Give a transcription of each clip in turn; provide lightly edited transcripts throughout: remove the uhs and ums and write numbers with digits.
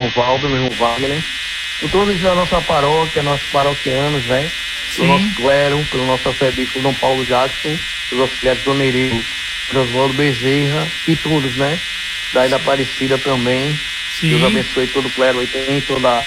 irmão Valber, meu irmão Wagner, por todos da nossa paróquia, nossos paroquianos, né? Pelo nosso clero, pelo nosso arcebispo Dom Paulo Jackson, pelos auxiliares do Nereu, Oswaldo Bezerra e todos, né? Da Aparecida também. Sim. Deus abençoe todo o clero aí também, toda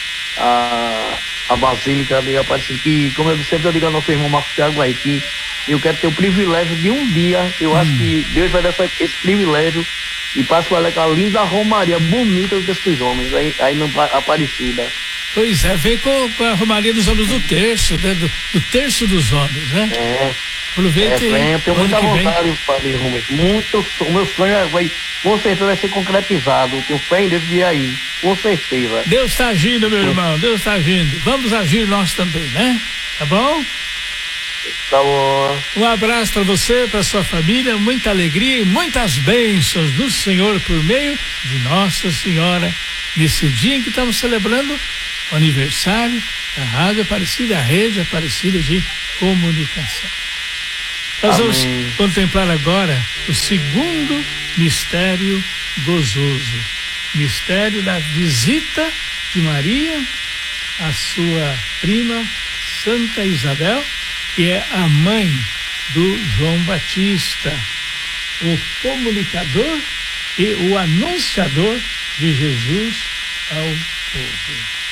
a Basílica de Aparecida, que, como eu sempre digo ao nosso irmão Marcos Thiago aí, que eu quero ter o privilégio de um dia, eu acho que Deus vai dar esse privilégio e passa aquela linda romaria bonita desses homens aí na Aparecida. Pois é, vem com a romaria dos homens do terço, né? Do terço dos homens, né? Aproveita aí. Eu tenho muita vontade, Padre Rubens. O meu sonho com certeza vai ser concretizado. Eu tenho fé em Deus de ir aí, com certeza. Deus está agindo, meu irmão, Deus está agindo. Vamos agir nós também, né? Tá bom? Tá bom. Um abraço para você, para sua família, muita alegria e muitas bênçãos do Senhor por meio de Nossa Senhora, nesse dia em que estamos celebrando o aniversário da Rádio Aparecida, a Rede Aparecida de Comunicação. Nós vamos contemplar agora o segundo mistério gozoso, mistério da visita de Maria à sua prima Santa Isabel, que é a mãe do João Batista, o comunicador e o anunciador de Jesus ao povo.